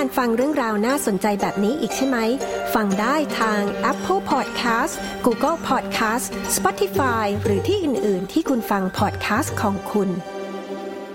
การฟังเรื่องราวน่าสนใจแบบนี้อีกใช่ไหมฟังได้ทาง Apple Podcast Google Podcast Spotify หรือที่อื่นๆที่คุณฟัง podcast ของคุณ